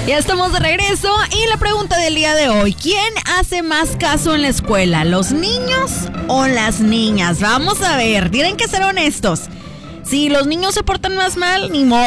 Ya estamos de regreso y la pregunta del día de hoy: ¿quién hace más caso en la escuela, los niños o las niñas? Vamos a ver, tienen que ser honestos. Si los niños se portan más mal, ni modo.